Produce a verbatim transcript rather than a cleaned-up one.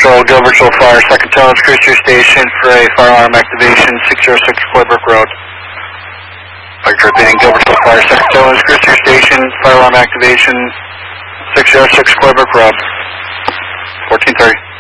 Patrol, Go Patrol Fire, second tone, cruise to your station for a fire alarm activation, six oh six Claybrook Road. Like repeating, Go Patrol Fire, second tone, cruise to your station, fire alarm activation, six oh six Claybrook Road. fourteen thirty.